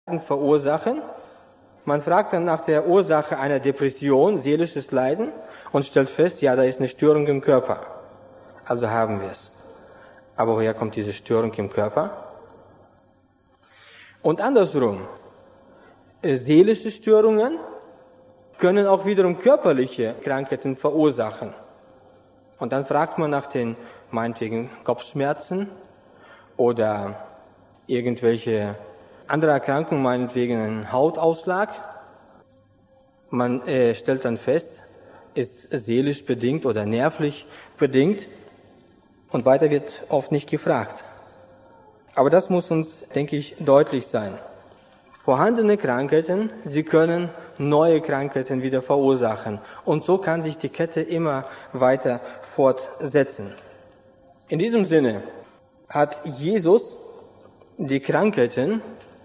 verursachen. Man fragt dann nach der Ursache einer Depression, seelisches Leiden, und stellt fest, ja, da ist eine Störung im Körper. Also haben wir es. Aber woher kommt diese Störung im Körper? Und andersrum, seelische Störungen können auch wiederum körperliche Krankheiten verursachen. Und dann fragt man nach den, meinetwegen, Kopfschmerzen oder irgendwelche andere Erkrankungen, meinetwegen einen Hautausschlag. Man stellt dann fest, ist seelisch bedingt oder nervlich bedingt, und weiter wird oft nicht gefragt. Aber das muss uns, denke ich, deutlich sein. Vorhandene Krankheiten, sie können neue Krankheiten wieder verursachen. Und so kann sich die Kette immer weiter fortsetzen. In diesem Sinne hat Jesus die Krankheiten,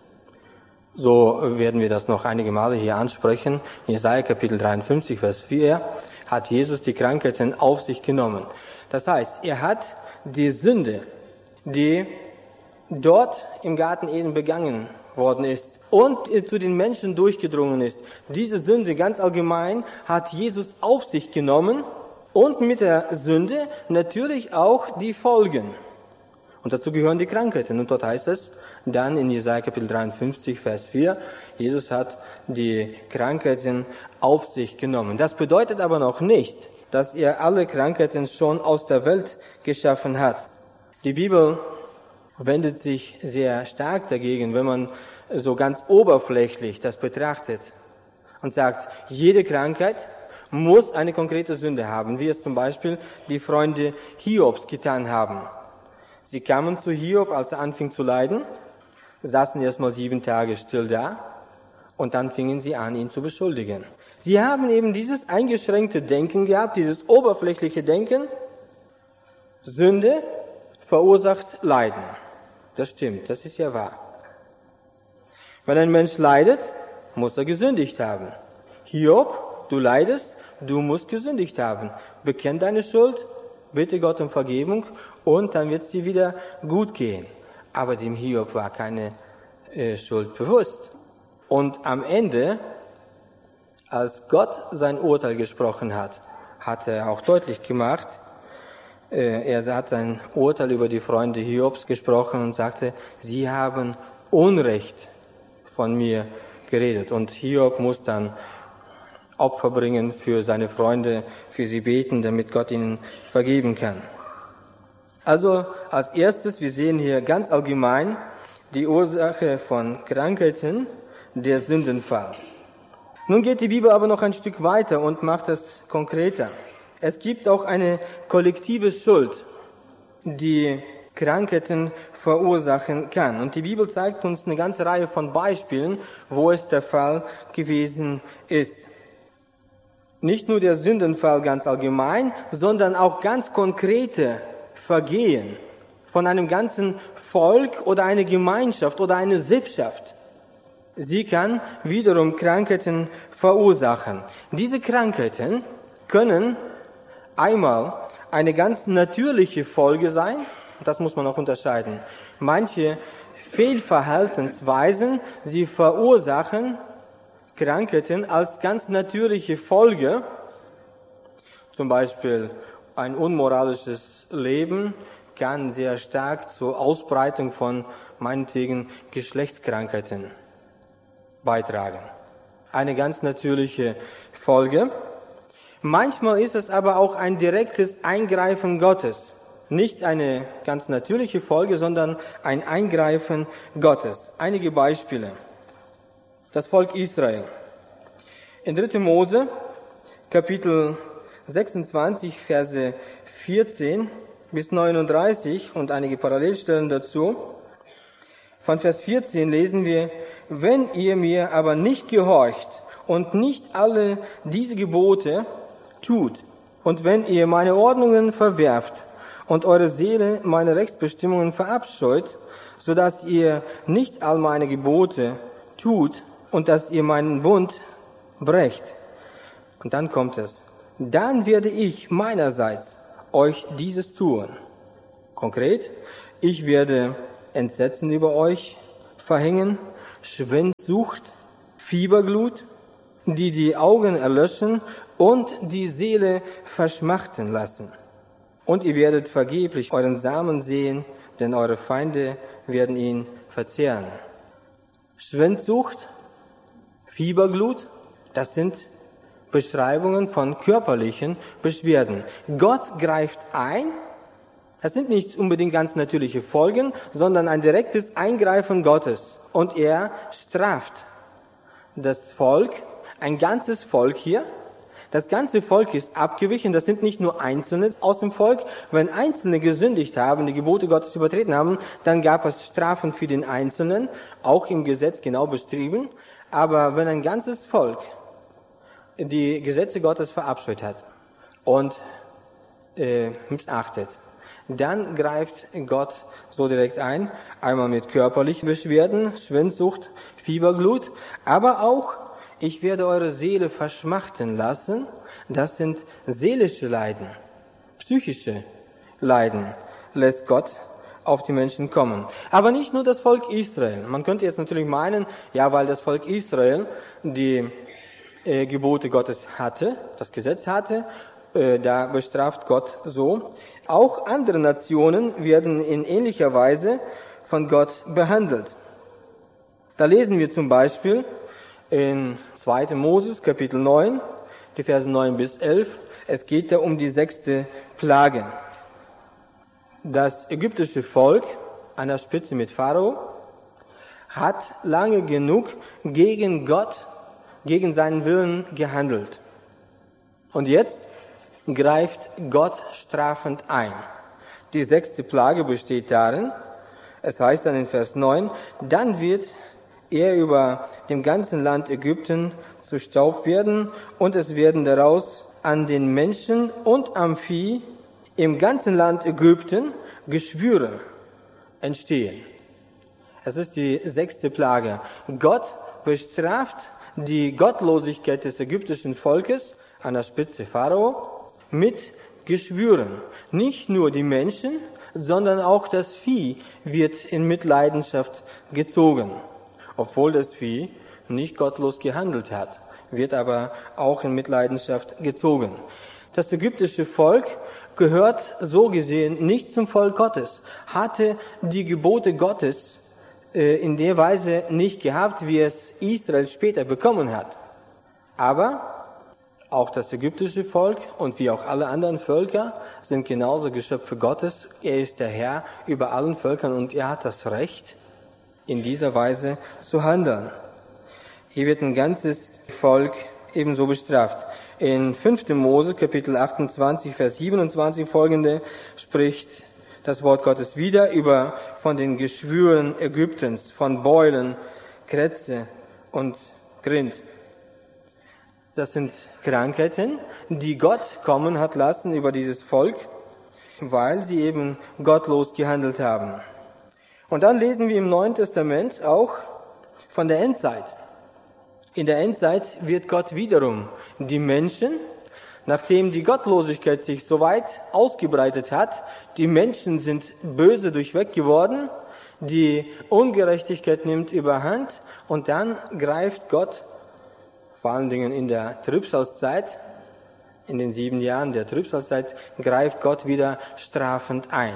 so werden wir das noch einige Male hier ansprechen, in Jesaja Kapitel 53, Vers 4, hat Jesus die Krankheiten auf sich genommen. Das heißt, er hat die Sünde, die dort im Garten Eden begangen worden ist und zu den Menschen durchgedrungen ist, diese Sünde ganz allgemein hat Jesus auf sich genommen und mit der Sünde natürlich auch die Folgen. Und dazu gehören die Krankheiten. Und dort heißt es dann in Jesaja Kapitel 53, Vers 4, Jesus hat die Krankheiten auf sich genommen. Das bedeutet aber noch nicht, dass er alle Krankheiten schon aus der Welt geschaffen hat. Die Bibel wendet sich sehr stark dagegen, wenn man so ganz oberflächlich das betrachtet und sagt, jede Krankheit muss eine konkrete Sünde haben, wie es zum Beispiel die Freunde Hiobs getan haben. Sie kamen zu Hiob, als er anfing zu leiden, saßen erst mal 7 Tage still da und dann fingen sie an, ihn zu beschuldigen. Sie haben eben dieses eingeschränkte Denken gehabt, dieses oberflächliche Denken. Sünde verursacht Leiden. Das stimmt, das ist ja wahr. Wenn ein Mensch leidet, muss er gesündigt haben. Hiob, du leidest, du musst gesündigt haben. Bekenn deine Schuld, bitte Gott um Vergebung und dann wird es dir wieder gut gehen. Aber dem Hiob war keine Schuld bewusst. Und am Ende, als Gott sein Urteil gesprochen hat, hat er auch deutlich gemacht, er hat sein Urteil über die Freunde Hiobs gesprochen und sagte, sie haben Unrecht von mir geredet. Und Hiob muss dann Opfer bringen für seine Freunde, für sie beten, damit Gott ihnen vergeben kann. Also als erstes, wir sehen hier ganz allgemein die Ursache von Krankheiten, der Sündenfall. Nun geht die Bibel aber noch ein Stück weiter und macht es konkreter. Es gibt auch eine kollektive Schuld, die Krankheiten verursachen kann. Und die Bibel zeigt uns eine ganze Reihe von Beispielen, wo es der Fall gewesen ist. Nicht nur der Sündenfall ganz allgemein, sondern auch ganz konkrete Vergehen von einem ganzen Volk oder einer Gemeinschaft oder einer Sippschaft. Sie kann wiederum Krankheiten verursachen. Diese Krankheiten können einmal eine ganz natürliche Folge sein, das muss man auch unterscheiden. Manche Fehlverhaltensweisen, sie verursachen Krankheiten als ganz natürliche Folge, zum Beispiel ein unmoralisches Leben kann sehr stark zur Ausbreitung von meinetwegen Geschlechtskrankheiten beitragen. Eine ganz natürliche Folge. Manchmal ist es aber auch ein direktes Eingreifen Gottes. Nicht eine ganz natürliche Folge, sondern ein Eingreifen Gottes. Einige Beispiele. Das Volk Israel. In 3. Mose, Kapitel 26, Verse 14 bis 39 und einige Parallelstellen dazu. Von Vers 14 lesen wir, wenn ihr mir aber nicht gehorcht und nicht alle diese Gebote tut, und wenn ihr meine Ordnungen verwerft und eure Seele meine Rechtsbestimmungen verabscheut, so dass ihr nicht all meine Gebote tut und dass ihr meinen Bund brecht. Und dann kommt es. Dann werde ich meinerseits euch dieses tun. Konkret, ich werde Entsetzen über euch verhängen, Schwindsucht, Fieberglut, die die Augen erlöschen und die Seele verschmachten lassen. Und ihr werdet vergeblich euren Samen sehen, denn eure Feinde werden ihn verzehren. Schwindsucht, Fieberglut, das sind Beschreibungen von körperlichen Beschwerden. Gott greift ein. Das sind nicht unbedingt ganz natürliche Folgen, sondern ein direktes Eingreifen Gottes. Und er straft das Volk, ein ganzes Volk hier. Das ganze Volk ist abgewichen, das sind nicht nur Einzelne aus dem Volk. Wenn Einzelne gesündigt haben, die Gebote Gottes übertreten haben, dann gab es Strafen für den Einzelnen, auch im Gesetz genau beschrieben. Aber wenn ein ganzes Volk die Gesetze Gottes verabscheut hat und missachtet, dann greift Gott so direkt ein, einmal mit körperlichen Beschwerden, Schwindsucht, Fieberglut, aber auch, ich werde eure Seele verschmachten lassen, das sind seelische Leiden, psychische Leiden, lässt Gott auf die Menschen kommen. Aber nicht nur das Volk Israel. Man könnte jetzt natürlich meinen, ja, weil das Volk Israel die Gebote Gottes hatte, das Gesetz hatte, da bestraft Gott so. Auch andere Nationen werden in ähnlicher Weise von Gott behandelt. Da lesen wir zum Beispiel in 2. Moses, Kapitel 9, die Verse 9 bis 11. Es geht da um die 6. Plage. Das ägyptische Volk an der Spitze mit Pharao hat lange genug gegen Gott, gegen seinen Willen gehandelt. Und jetzt greift Gott strafend ein. Die 6. Plage besteht darin, es heißt dann in Vers 9, dann wird er über dem ganzen Land Ägypten zu Staub werden und es werden daraus an den Menschen und am Vieh im ganzen Land Ägypten Geschwüre entstehen. Es ist die 6. Plage. Gott bestraft die Gottlosigkeit des ägyptischen Volkes an der Spitze Pharao mit Geschwüren. Nicht nur die Menschen, sondern auch das Vieh wird in Mitleidenschaft gezogen. Obwohl das Vieh nicht gottlos gehandelt hat, wird aber auch in Mitleidenschaft gezogen. Das ägyptische Volk gehört so gesehen nicht zum Volk Gottes, hatte die Gebote Gottes in der Weise nicht gehabt, wie es Israel später bekommen hat. Aber auch das ägyptische Volk und wie auch alle anderen Völker sind genauso Geschöpfe Gottes. Er ist der Herr über allen Völkern und er hat das Recht, in dieser Weise zu handeln. Hier wird ein ganzes Volk ebenso bestraft. In 5. Mose, Kapitel 28, Vers 27 folgende, spricht das Wort Gottes wieder von den Geschwüren Ägyptens, von Beulen, Krätze und Grind. Das sind Krankheiten, die Gott kommen hat lassen über dieses Volk, weil sie eben gottlos gehandelt haben. Und dann lesen wir im Neuen Testament auch von der Endzeit. In der Endzeit wird Gott wiederum die Menschen, nachdem die Gottlosigkeit sich so weit ausgebreitet hat, die Menschen sind böse durchweg geworden, die Ungerechtigkeit nimmt überhand und dann greift Gott, vor allen Dingen in der Trübsalzeit, in den 7 Jahren der Trübsalzeit, greift Gott wieder strafend ein.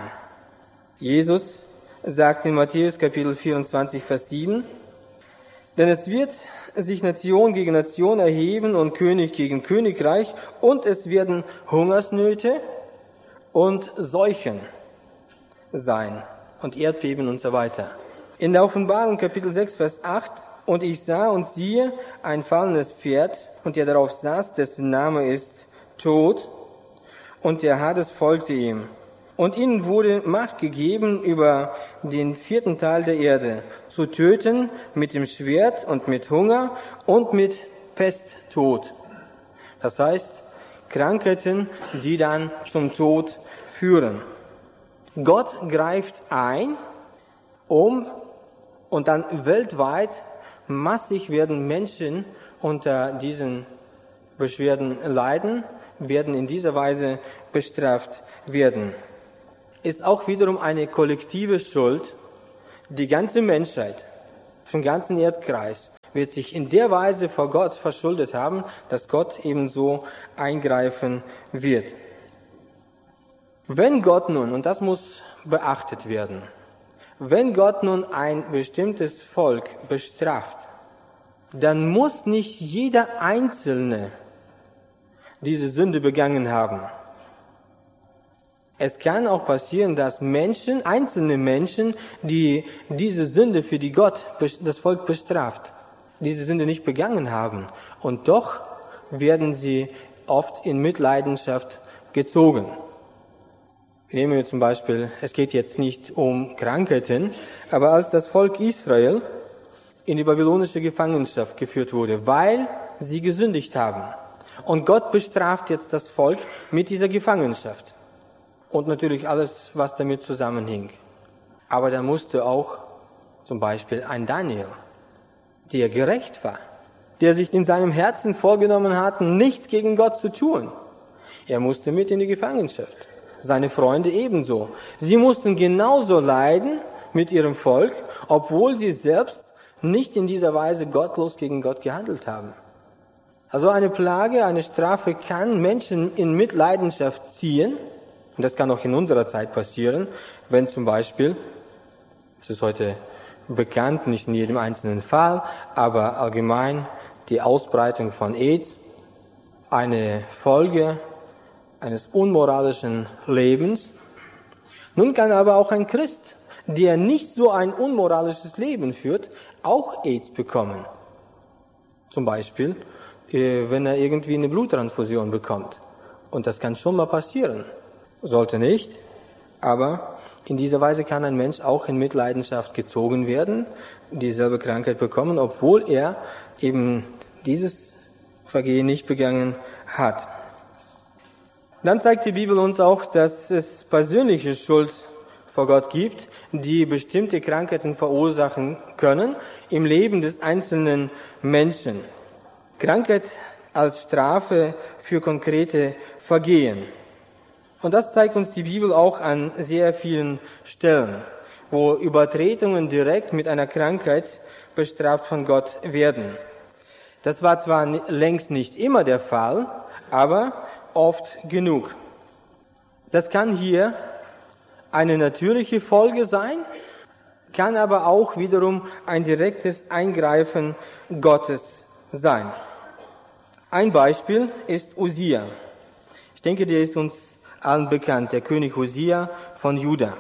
Jesus sagt in Matthäus Kapitel 24, Vers 7, denn es wird sich Nation gegen Nation erheben und König gegen Königreich und es werden Hungersnöte und Seuchen sein und Erdbeben und so weiter. In der Offenbarung Kapitel 6, Vers 8, und ich sah und siehe ein fallendes Pferd und der darauf saß, dessen Name ist Tod und der Hades folgte ihm. Und ihnen wurde Macht gegeben, über den 4. Teil der Erde zu töten mit dem Schwert und mit Hunger und mit Pesttod. Das heißt, Krankheiten, die dann zum Tod führen. Gott greift ein, und dann weltweit massig werden Menschen unter diesen Beschwerden leiden, werden in dieser Weise bestraft werden. Ist auch wiederum eine kollektive Schuld. Die ganze Menschheit auf dem ganzen Erdkreis wird sich in der Weise vor Gott verschuldet haben, dass Gott ebenso eingreifen wird. Wenn Gott nun, und das muss beachtet werden, wenn Gott nun ein bestimmtes Volk bestraft, dann muss nicht jeder Einzelne diese Sünde begangen haben. Es kann auch passieren, dass Menschen, einzelne Menschen, die diese Sünde, für die Gott das Volk bestraft, diese Sünde nicht begangen haben. Und doch werden sie oft in Mitleidenschaft gezogen. Nehmen wir zum Beispiel, es geht jetzt nicht um Krankheiten, aber als das Volk Israel in die babylonische Gefangenschaft geführt wurde, weil sie gesündigt haben. Und Gott bestraft jetzt das Volk mit dieser Gefangenschaft. Und natürlich alles, was damit zusammenhing. Aber da musste auch zum Beispiel ein Daniel, der gerecht war, der sich in seinem Herzen vorgenommen hat, nichts gegen Gott zu tun. Er musste mit in die Gefangenschaft. Seine Freunde ebenso. Sie mussten genauso leiden mit ihrem Volk, obwohl sie selbst nicht in dieser Weise gottlos gegen Gott gehandelt haben. Also eine Plage, eine Strafe kann Menschen in Mitleidenschaft ziehen. Und das kann auch in unserer Zeit passieren, wenn zum Beispiel, es ist heute bekannt, nicht in jedem einzelnen Fall, aber allgemein die Ausbreitung von AIDS eine Folge eines unmoralischen Lebens. Nun kann aber auch ein Christ, der nicht so ein unmoralisches Leben führt, auch AIDS bekommen. Zum Beispiel, wenn er irgendwie eine Bluttransfusion bekommt. Und das kann schon mal passieren. Sollte nicht, aber in dieser Weise kann ein Mensch auch in Mitleidenschaft gezogen werden, dieselbe Krankheit bekommen, obwohl er eben dieses Vergehen nicht begangen hat. Dann zeigt die Bibel uns auch, dass es persönliche Schuld vor Gott gibt, die bestimmte Krankheiten verursachen können im Leben des einzelnen Menschen. Krankheit als Strafe für konkrete Vergehen. Und das zeigt uns die Bibel auch an sehr vielen Stellen, wo Übertretungen direkt mit einer Krankheit bestraft von Gott werden. Das war zwar längst nicht immer der Fall, aber oft genug. Das kann hier eine natürliche Folge sein, kann aber auch wiederum ein direktes Eingreifen Gottes sein. Ein Beispiel ist Usia. Ich denke, der ist uns allen bekannt, der König Usia von Juda.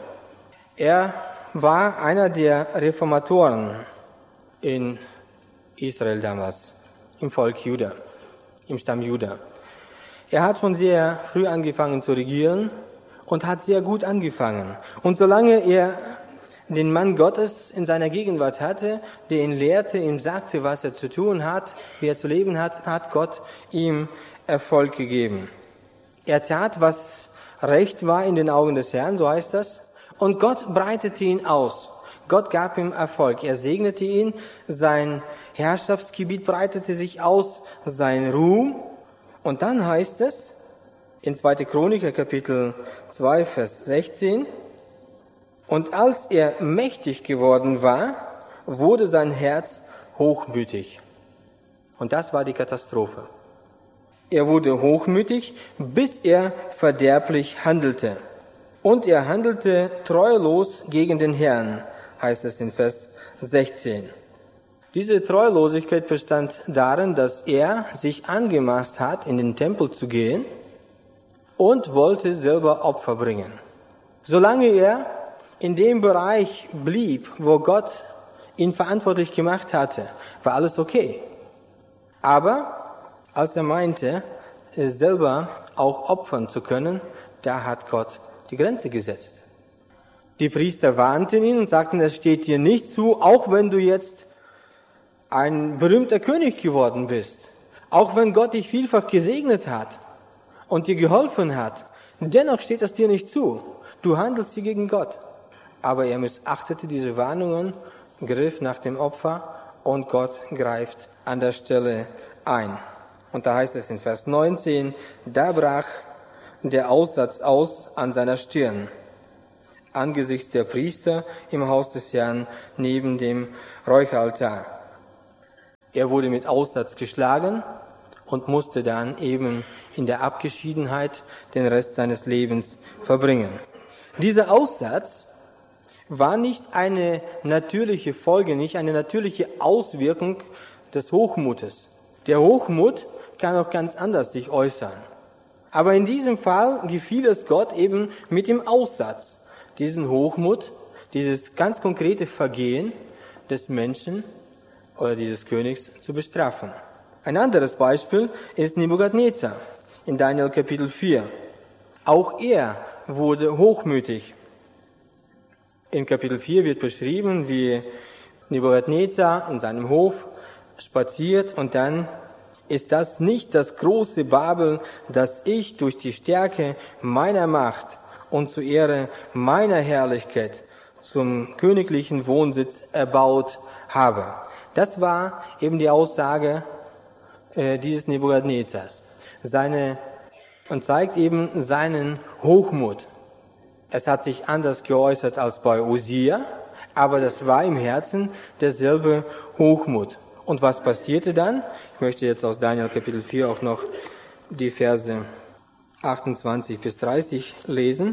Er war einer der Reformatoren in Israel damals, im Volk Juda, im Stamm Juda. Er hat schon sehr früh angefangen zu regieren und hat sehr gut angefangen. Und solange er den Mann Gottes in seiner Gegenwart hatte, der ihn lehrte, ihm sagte, was er zu tun hat, wie er zu leben hat, hat Gott ihm Erfolg gegeben. Er tat, was recht war in den Augen des Herrn, so heißt das, und Gott breitete ihn aus. Gott gab ihm Erfolg. Er segnete ihn, sein Herrschaftsgebiet breitete sich aus, sein Ruhm. Und dann heißt es in 2. Chroniker Kapitel 2, Vers 16, und als er mächtig geworden war, wurde sein Herz hochmütig. Und das war die Katastrophe. Er wurde hochmütig, bis er verderblich handelte. Und er handelte treulos gegen den Herrn, heißt es in Vers 16. Diese Treulosigkeit bestand darin, dass er sich angemaßt hat, in den Tempel zu gehen und wollte selber Opfer bringen. Solange er in dem Bereich blieb, wo Gott ihn verantwortlich gemacht hatte, war alles okay. Aber als er meinte, selber auch opfern zu können, da hat Gott die Grenze gesetzt. Die Priester warnten ihn und sagten, es steht dir nicht zu, auch wenn du jetzt ein berühmter König geworden bist, auch wenn Gott dich vielfach gesegnet hat und dir geholfen hat, dennoch steht das dir nicht zu. Du handelst hier gegen Gott. Aber er missachtete diese Warnungen, griff nach dem Opfer und Gott greift an der Stelle ein. Und da heißt es in Vers 19, da brach der Aussatz aus an seiner Stirn. angesichts der Priester im Haus des Herrn neben dem Räucheraltar. Er wurde mit Aussatz geschlagen und musste dann eben in der Abgeschiedenheit den Rest seines Lebens verbringen. Dieser Aussatz war nicht eine natürliche Folge, nicht eine natürliche Auswirkung des Hochmutes. Der Hochmut kann auch ganz anders sich äußern. Aber in diesem Fall gefiel es Gott eben mit dem Aussatz, diesen Hochmut, dieses ganz konkrete Vergehen des Menschen oder dieses Königs zu bestrafen. Ein anderes Beispiel ist Nebukadnezar in Daniel Kapitel 4. Auch er wurde hochmütig. In Kapitel 4 wird beschrieben, wie Nebukadnezar in seinem Hof spaziert und dann: Ist das nicht das große Babel, das ich durch die Stärke meiner Macht und zur Ehre meiner Herrlichkeit zum königlichen Wohnsitz erbaut habe? Das war eben die Aussage dieses Nebukadnezars. Und zeigt eben seinen Hochmut. Es hat sich anders geäußert als bei Usia, aber das war im Herzen derselbe Hochmut. Und was passierte dann? Ich möchte jetzt aus Daniel Kapitel 4 auch noch die Verse 28 bis 30 lesen.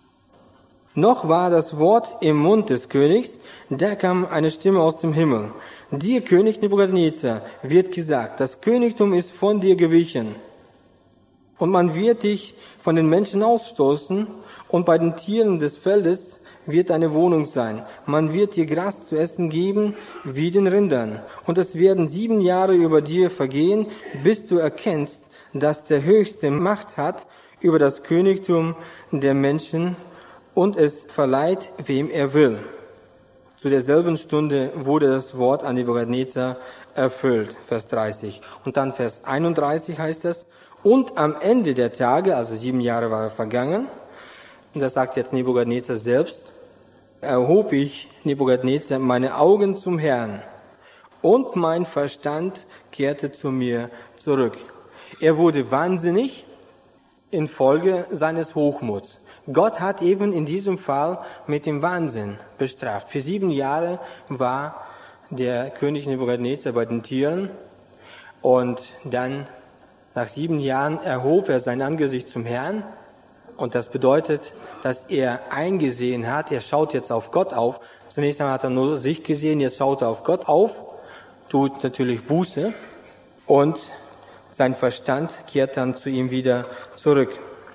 Noch war das Wort im Mund des Königs, da kam eine Stimme aus dem Himmel. Dir, König Nebukadnezar, wird gesagt, das Königtum ist von dir gewichen. Und man wird dich von den Menschen ausstoßen, und bei den Tieren des Feldes wird deine Wohnung sein. Man wird dir Gras zu essen geben wie den Rindern. Und es werden 7 Jahre über dir vergehen, bis du erkennst, dass der Höchste Macht hat über das Königtum der Menschen und es verleiht, wem er will. Zu derselben Stunde wurde das Wort an Nebukadnezar erfüllt. Vers 30. Und dann Vers 31 heißt es: Und am Ende der Tage, also 7 Jahre waren vergangen, und das sagt jetzt Nebukadnezar selbst, erhob ich, Nebukadnezar, meine Augen zum Herrn, und mein Verstand kehrte zu mir zurück. Er wurde wahnsinnig infolge seines Hochmuts. Gott hat eben in diesem Fall mit dem Wahnsinn bestraft. Für 7 Jahre war der König Nebukadnezar bei den Tieren, und dann nach 7 Jahren erhob er sein Angesicht zum Herrn. Und das bedeutet, dass er eingesehen hat, er schaut jetzt auf Gott auf. Zunächst einmal hat er nur sich gesehen, jetzt schaut er auf Gott auf, tut natürlich Buße und sein Verstand kehrt dann zu ihm wieder zurück.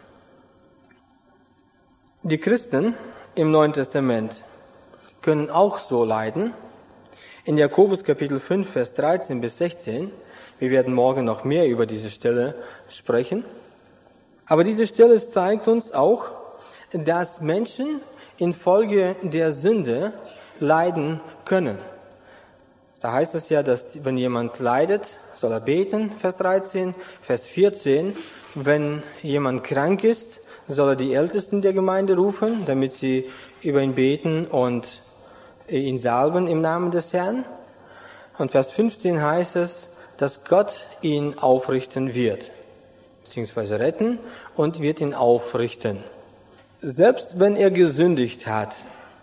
Die Christen im Neuen Testament können auch so leiden. In Jakobus Kapitel 5, Vers 13 bis 16, wir werden morgen noch mehr über diese Stelle sprechen, aber diese Stelle zeigt uns auch, dass Menschen infolge der Sünde leiden können. Da heißt es ja, dass wenn jemand leidet, soll er beten, Vers 13, Vers 14, wenn jemand krank ist, soll er die Ältesten der Gemeinde rufen, damit sie über ihn beten und ihn salben im Namen des Herrn. Und Vers 15 heißt es, dass Gott ihn aufrichten wird, beziehungsweise retten und wird ihn aufrichten. Selbst wenn er gesündigt hat,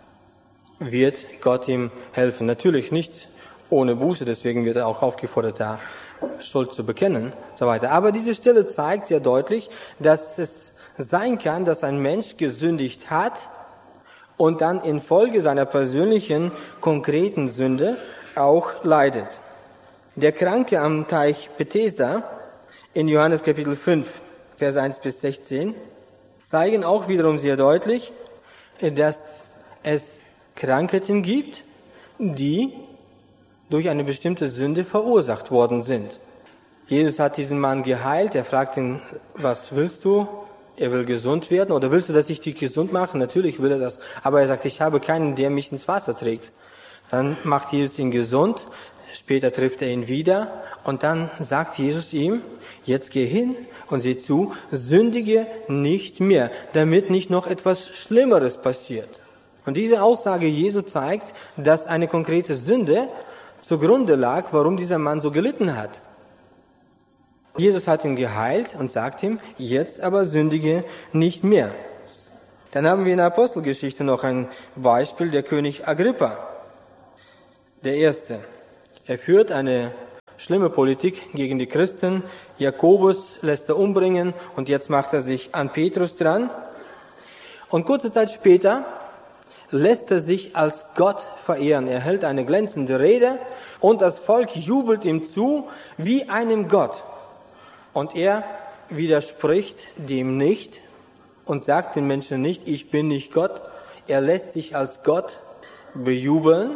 wird Gott ihm helfen. Natürlich nicht ohne Buße, deswegen wird er auch aufgefordert, da Schuld zu bekennen und so weiter. Aber diese Stelle zeigt sehr deutlich, dass es sein kann, dass ein Mensch gesündigt hat und dann infolge seiner persönlichen, konkreten Sünde auch leidet. Der Kranke am Teich Bethesda in Johannes Kapitel 5, Vers 1 bis 16 zeigen auch wiederum sehr deutlich, dass es Krankheiten gibt, die durch eine bestimmte Sünde verursacht worden sind. Jesus hat diesen Mann geheilt, er fragt ihn, was willst du? Er will gesund werden, oder willst du, dass ich dich gesund mache? Natürlich will er das, aber er sagt, ich habe keinen, der mich ins Wasser trägt. Dann macht Jesus ihn gesund, später trifft er ihn wieder und dann sagt Jesus ihm, jetzt geh hin und sieh zu, sündige nicht mehr, damit nicht noch etwas Schlimmeres passiert. Und diese Aussage Jesu zeigt, dass eine konkrete Sünde zugrunde lag, warum dieser Mann so gelitten hat. Jesus hat ihn geheilt und sagt ihm, jetzt aber sündige nicht mehr. Dann haben wir in der Apostelgeschichte noch ein Beispiel, der König Agrippa, der Erste. Er führt eine schlimme Politik gegen die Christen. Jakobus lässt er umbringen und jetzt macht er sich an Petrus dran. Und kurze Zeit später lässt er sich als Gott verehren. Er hält eine glänzende Rede und das Volk jubelt ihm zu wie einem Gott. Und er widerspricht dem nicht und sagt den Menschen nicht, ich bin nicht Gott. Er lässt sich als Gott bejubeln,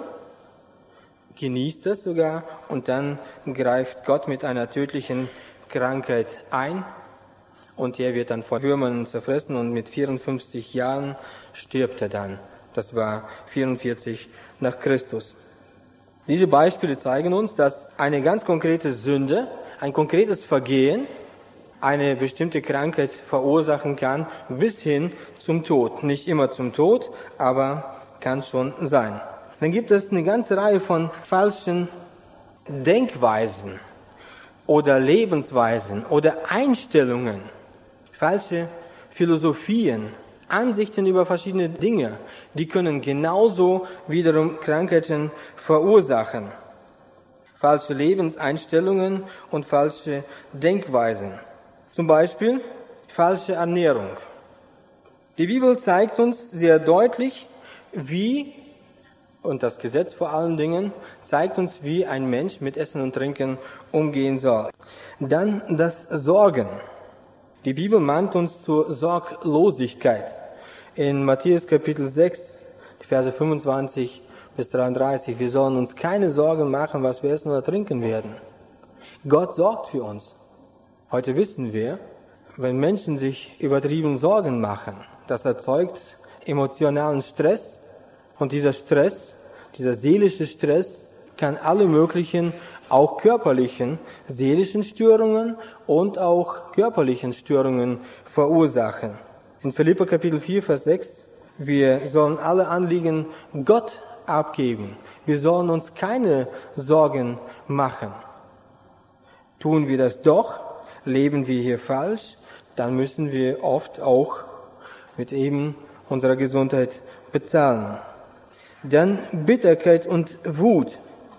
genießt es sogar und dann greift Gott mit einer tödlichen Krankheit ein und er wird dann von Würmern zerfressen und mit 54 Jahren stirbt er dann. Das war 44 nach Christus. Diese Beispiele zeigen uns, dass eine ganz konkrete Sünde, ein konkretes Vergehen eine bestimmte Krankheit verursachen kann, bis hin zum Tod. Nicht immer zum Tod, aber kann schon sein. Dann gibt es eine ganze Reihe von falschen Denkweisen oder Lebensweisen oder Einstellungen, falsche Philosophien, Ansichten über verschiedene Dinge, die können genauso wiederum Krankheiten verursachen. Falsche Lebenseinstellungen und falsche Denkweisen. Zum Beispiel falsche Ernährung. Die Bibel zeigt uns sehr deutlich, wie, und das Gesetz vor allen Dingen, zeigt uns, wie ein Mensch mit Essen und Trinken umgehen soll. Dann das Sorgen. Die Bibel mahnt uns zur Sorglosigkeit. In Matthäus Kapitel 6, Verse 25 bis 33, wir sollen uns keine Sorgen machen, was wir essen oder trinken werden. Gott sorgt für uns. Heute wissen wir, wenn Menschen sich übertrieben Sorgen machen, das erzeugt emotionalen Stress und dieser Stress, dieser seelische Stress kann alle möglichen, auch körperlichen, seelischen Störungen und auch körperlichen Störungen verursachen. In Philipper Kapitel 4, Vers 6, wir sollen alle Anliegen Gott abgeben. Wir sollen uns keine Sorgen machen. Tun wir das doch, leben wir hier falsch, dann müssen wir oft auch mit eben unserer Gesundheit bezahlen. Dann Bitterkeit und Wut.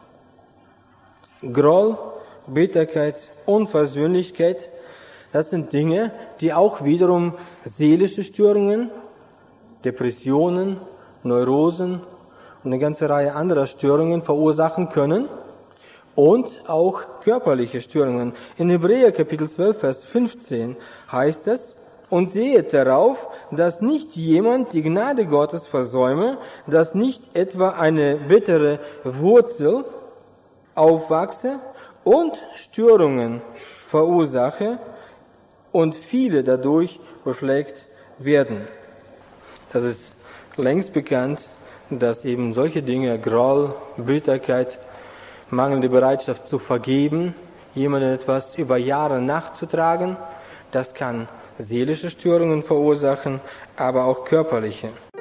Groll, Bitterkeit, Unversöhnlichkeit, das sind Dinge, die auch wiederum seelische Störungen, Depressionen, Neurosen und eine ganze Reihe anderer Störungen verursachen können und auch körperliche Störungen. In Hebräer Kapitel 12, Vers 15 heißt es, und sehet darauf, dass nicht jemand die Gnade Gottes versäume, dass nicht etwa eine bittere Wurzel aufwachse und Störungen verursache und viele dadurch befleckt werden. Das ist längst bekannt, dass eben solche Dinge, Groll, Bitterkeit, mangelnde Bereitschaft zu vergeben, jemandem etwas über Jahre nachzutragen, das kann seelische Störungen verursachen, aber auch körperliche.